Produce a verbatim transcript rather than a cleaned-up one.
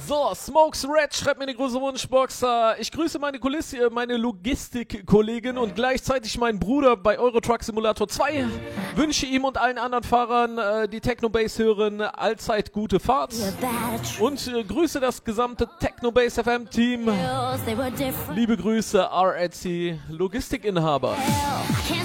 So, Smokes Red schreibt mir eine große Wunschbox. Äh, Ich grüße meine Kulisse, meine Logistikkollegin und gleichzeitig meinen Bruder bei Euro Truck Simulator zwei. Wünsche ihm und allen anderen Fahrern, äh, die Technobase hören, allzeit gute Fahrt. Und äh, grüße das gesamte Technobase F M Team. Liebe Grüße, R L C Logistikinhaber.